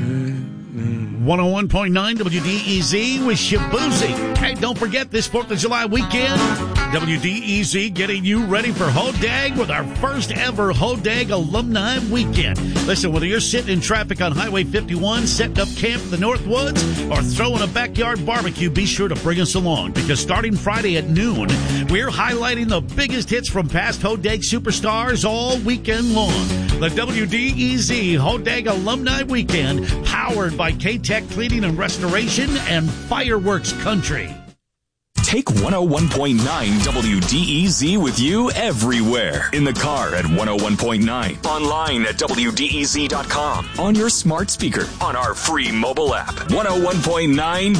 101.9 WDEZ with Shabuzi. Hey, don't forget this 4th of July weekend, WDEZ getting you ready for Hodag with our first ever Hodag Alumni Weekend. Listen, whether you're sitting in traffic on Highway 51, setting up camp in the Northwoods, or throwing a backyard barbecue, be sure to bring us along, because starting Friday at noon, we're highlighting the biggest hits from past Hodag superstars all weekend long. The WDEZ Hodag Alumni Weekend, powered by K-Tech Cleaning and Restoration and Fireworks Country. Take 101.9 WDEZ with you everywhere. In the car at 101.9. Online at WDEZ.com. On your smart speaker. On our free mobile app. 101.9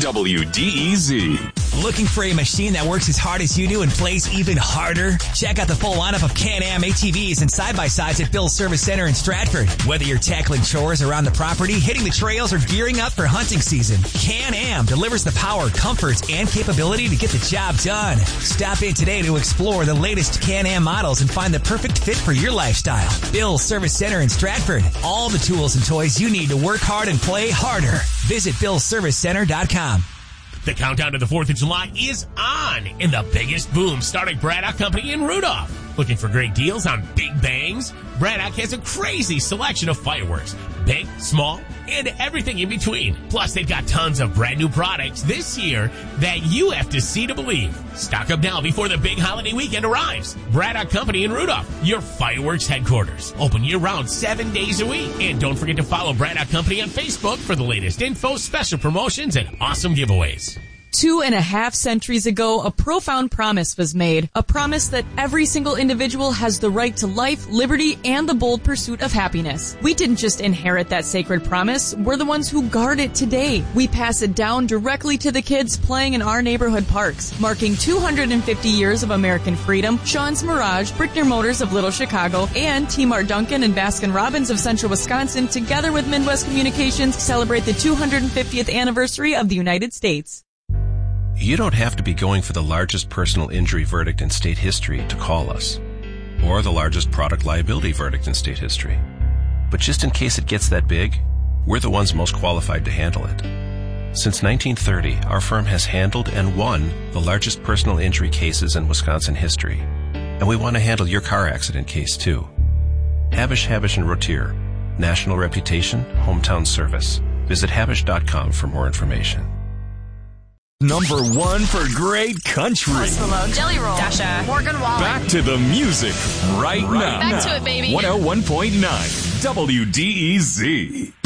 WDEZ. Looking for a machine that works as hard as you do and plays even harder? Check out the full lineup of Can-Am ATVs and side-by-sides at Bill's Service Center in Stratford. Whether you're tackling chores around the property, hitting the trails, or gearing up for hunting season, Can-Am delivers the power, comfort, and capability to get the job done. Stop in today to explore the latest Can-Am models and find the perfect fit for your lifestyle. Bill's Service Center in Stratford. All the tools and toys you need to work hard and play harder. Visit BillsServiceCenter.com. The countdown to the 4th of July is on in the biggest boom starting Braddock Company in Rudolph. Looking for great deals on big bangs? Braddock has a crazy selection of fireworks. Big, small, and everything in between. Plus, they've got tons of brand new products this year that you have to see to believe. Stock up now before the big holiday weekend arrives. Braddock Company in Rudolph, your fireworks headquarters. Open year-round 7 days a week. And don't forget to follow Braddock Company on Facebook for the latest info, special promotions, and awesome giveaways. 2.5 centuries ago, a profound promise was made. A promise that every single individual has the right to life, liberty, and the bold pursuit of happiness. We didn't just inherit that sacred promise. We're the ones who guard it today. We pass it down directly to the kids playing in our neighborhood parks. Marking 250 years of American freedom, Sean's Mirage, Brickner Motors of Little Chicago, and T-Mart Duncan and Baskin-Robbins of Central Wisconsin, together with Midwest Communications, celebrate the 250th anniversary of the United States. You don't have to be going for the largest personal injury verdict in state history to call us, or the largest product liability verdict in state history. But just in case it gets that big, we're the ones most qualified to handle it. Since 1930, our firm has handled and won the largest personal injury cases in Wisconsin history, and we want to handle your car accident case too. Habish, Habish & Rotier. National reputation, hometown service. Visit habish.com for more information. Number 1 for great country. Malone, Jelly Roll, Dasha, Morgan Wallen. Back to the music right now. Back to it, baby. 101.9 WDEZ.